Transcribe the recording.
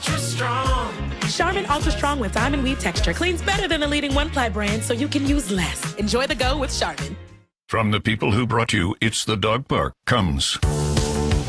Charmin Ultra Strong with diamond weave texture cleans better than the leading one-ply brand, so you can use less. Enjoy the go with Charmin. From the people who brought you It's the Dog Park comes